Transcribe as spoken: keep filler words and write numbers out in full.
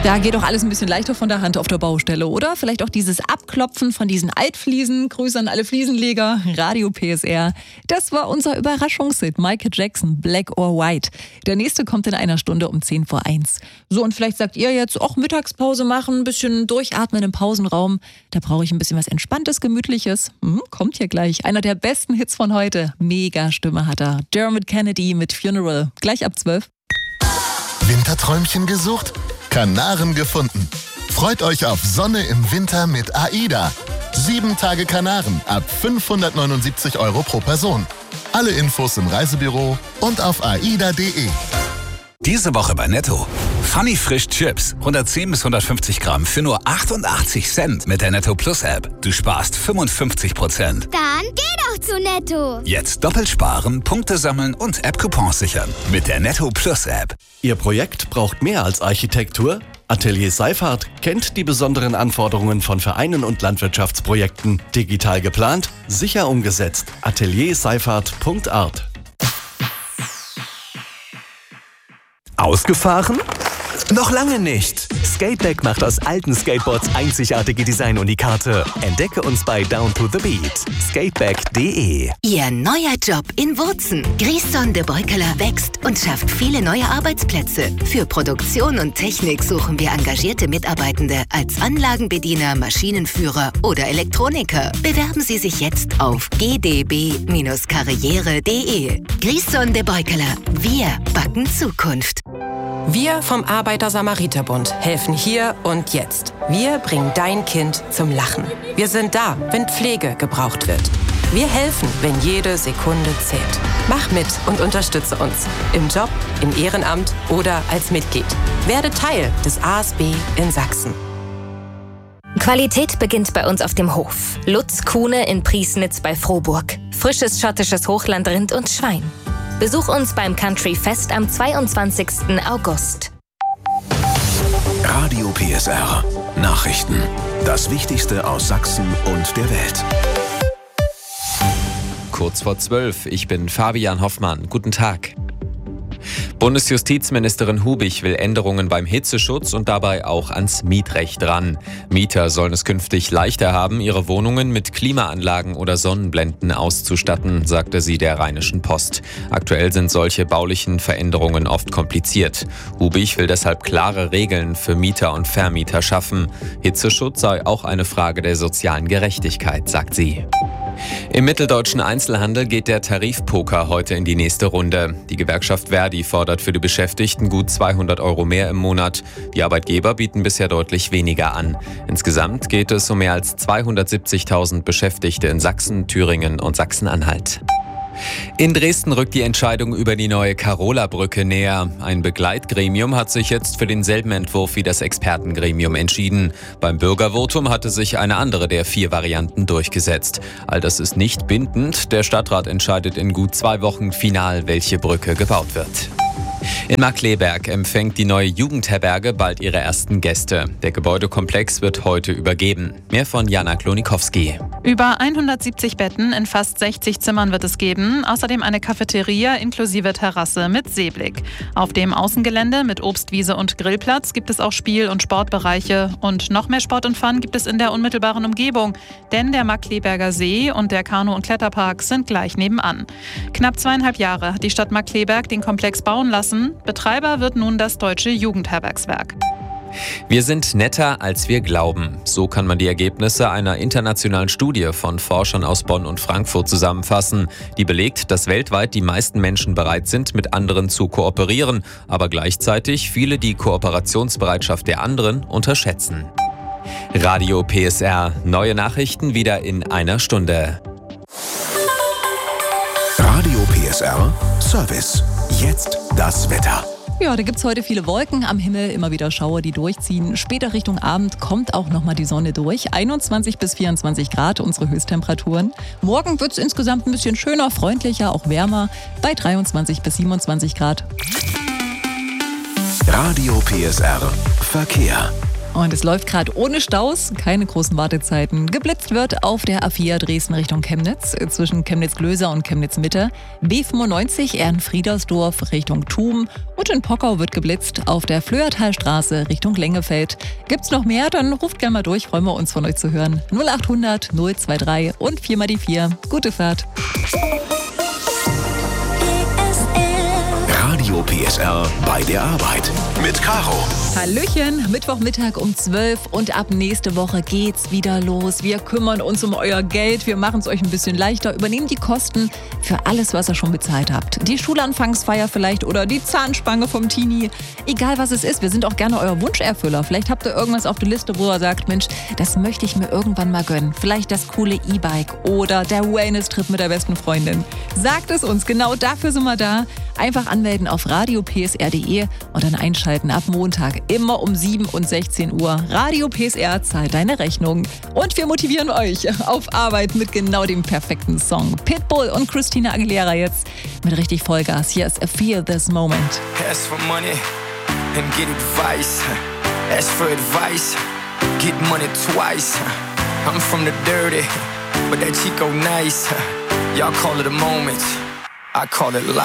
Da geht doch alles ein bisschen leichter von der Hand auf der Baustelle, oder? Vielleicht auch dieses Abklopfen von diesen Altfliesen. Grüße an alle Fliesenleger. Radio P S R. Das war unser Überraschungshit. Michael Jackson, Black or White. Der nächste kommt in einer Stunde um zehn vor eins. So, und vielleicht sagt ihr jetzt auch Mittagspause machen, ein bisschen durchatmen im Pausenraum. Da brauche ich ein bisschen was Entspanntes, Gemütliches. Hm, kommt hier gleich. Einer der besten Hits von heute. Mega Stimme hat er. Dermot Kennedy mit Funeral. Gleich ab zwölf. Winterträumchen gesucht? Kanaren gefunden. Freut euch auf Sonne im Winter mit AIDA. Sieben Tage Kanaren ab fünfhundertneunundsiebzig Euro pro Person. Alle Infos im Reisebüro und auf aida punkt de. Diese Woche bei Netto. Funny Frisch Chips. hundertzehn bis hundertfünfzig Gramm für nur achtundachtzig Cent mit der Netto Plus App. Du sparst fünfundfünfzig Prozent. Dann geh doch zu Netto. Jetzt doppelt sparen, Punkte sammeln und App-Coupons sichern. Mit der Netto Plus App. Ihr Projekt braucht mehr als Architektur? Atelier Seifert kennt die besonderen Anforderungen von Vereinen und Landwirtschaftsprojekten. Digital geplant, sicher umgesetzt. atelier seifert punkt art. Ausgefahren? Noch lange nicht. Skateback macht aus alten Skateboards einzigartige Designunikate. Entdecke uns bei Down to the Beat. skateback punkt de. Ihr neuer Job in Wurzen. Griesson de Beukeler wächst und schafft viele neue Arbeitsplätze. Für Produktion und Technik suchen wir engagierte Mitarbeitende als Anlagenbediener, Maschinenführer oder Elektroniker. Bewerben Sie sich jetzt auf g d b karriere punkt de. Griesson de Beukeler. Wir backen Zukunft. Wir vom Arbeiter-Samariter-Bund helfen hier und jetzt. Wir bringen dein Kind zum Lachen. Wir sind da, wenn Pflege gebraucht wird. Wir helfen, wenn jede Sekunde zählt. Mach mit und unterstütze uns. Im Job, im Ehrenamt oder als Mitglied. Werde Teil des A S B in Sachsen. Qualität beginnt bei uns auf dem Hof. Lutz Kuhne in Priesnitz bei Frohburg. Frisches schottisches Hochlandrind und Schwein. Besuch uns beim Country Fest am zweiundzwanzigsten August. Radio P S R. Nachrichten. Das Wichtigste aus Sachsen und der Welt. Kurz vor zwölf, ich bin Fabian Hoffmann. Guten Tag. Bundesjustizministerin Hubich will Änderungen beim Hitzeschutz und dabei auch ans Mietrecht ran. Mieter sollen es künftig leichter haben, ihre Wohnungen mit Klimaanlagen oder Sonnenblenden auszustatten, sagte sie der Rheinischen Post. Aktuell sind solche baulichen Veränderungen oft kompliziert. Hubich will deshalb klare Regeln für Mieter und Vermieter schaffen. Hitzeschutz sei auch eine Frage der sozialen Gerechtigkeit, sagt sie. Im mitteldeutschen Einzelhandel geht der Tarifpoker heute in die nächste Runde. Die Gewerkschaft Verdi fordert für die Beschäftigten gut zweihundert Euro mehr im Monat. Die Arbeitgeber bieten bisher deutlich weniger an. Insgesamt geht es um mehr als zweihundertsiebzigtausend Beschäftigte in Sachsen, Thüringen und Sachsen-Anhalt. In Dresden rückt die Entscheidung über die neue Karola-Brücke näher. Ein Begleitgremium hat sich jetzt für denselben Entwurf wie das Expertengremium entschieden. Beim Bürgervotum hatte sich eine andere der vier Varianten durchgesetzt. All das ist nicht bindend. Der Stadtrat entscheidet in gut zwei Wochen final, welche Brücke gebaut wird. In Markkleeberg empfängt die neue Jugendherberge bald ihre ersten Gäste. Der Gebäudekomplex wird heute übergeben. Mehr von Jana Klonikowski. Über hundertsiebzig Betten in fast sechzig Zimmern wird es geben. Außerdem eine Cafeteria inklusive Terrasse mit Seeblick. Auf dem Außengelände mit Obstwiese und Grillplatz gibt es auch Spiel- und Sportbereiche. Und noch mehr Sport und Fun gibt es in der unmittelbaren Umgebung. Denn der Markkleeberger See und der Kanu- und Kletterpark sind gleich nebenan. Knapp zweieinhalb Jahre hat die Stadt Markkleeberg den Komplex bauen lassen. Betreiber wird nun das Deutsche Jugendherbergswerk. Wir sind netter, als wir glauben. So kann man die Ergebnisse einer internationalen Studie von Forschern aus Bonn und Frankfurt zusammenfassen. Die belegt, dass weltweit die meisten Menschen bereit sind, mit anderen zu kooperieren, aber gleichzeitig viele die Kooperationsbereitschaft der anderen unterschätzen. Radio P S R. Neue Nachrichten wieder in einer Stunde. Radio P S R Service. Jetzt das Wetter. Ja, da gibt es heute viele Wolken am Himmel, immer wieder Schauer, die durchziehen. Später Richtung Abend kommt auch nochmal die Sonne durch. einundzwanzig bis vierundzwanzig Grad unsere Höchsttemperaturen. Morgen wird es insgesamt ein bisschen schöner, freundlicher, auch wärmer bei dreiundzwanzig bis siebenundzwanzig Grad. Radio P S R Verkehr. Und es läuft gerade ohne Staus, keine großen Wartezeiten. Geblitzt wird auf der A vier Dresden Richtung Chemnitz, zwischen Chemnitz-Glöser und Chemnitz-Mitte. B fünfundneunzig Ehrenfriedersdorf Richtung Thum. Und in Pockau wird geblitzt auf der Flöhertalstraße Richtung Lengefeld. Gibt's noch mehr? Dann ruft gerne mal durch, freuen wir uns von euch zu hören. null acht hundert null zwei drei und vier mal die vier. Gute Fahrt. Radio P S R bei der Arbeit mit Caro. Hallöchen, Mittwochmittag um zwölf und ab nächste Woche geht's wieder los. Wir kümmern uns um euer Geld, wir machen es euch ein bisschen leichter, übernehmen die Kosten für alles, was ihr schon bezahlt habt. Die Schulanfangsfeier vielleicht oder die Zahnspange vom Teenie. Egal was es ist, wir sind auch gerne euer Wunscherfüller. Vielleicht habt ihr irgendwas auf der Liste, wo ihr sagt, Mensch, das möchte ich mir irgendwann mal gönnen. Vielleicht das coole E-Bike oder der Wellness-Trip mit der besten Freundin. Sagt es uns, genau dafür sind wir da. Einfach anmelden auf radio p s r punkt d e und dann einschalten ab Montag, immer um sieben und sechzehn Uhr. Radio P S R zahlt deine Rechnung. Und wir motivieren euch auf Arbeit mit genau dem perfekten Song. Pitbull und Christina Aguilera jetzt mit richtig Vollgas. Hier ist I Feel This Moment. Ask for money and get advice. Ask for advice, get money twice. I'm from the dirty, but that Chico nice. Y'all call it a moment, I call it life.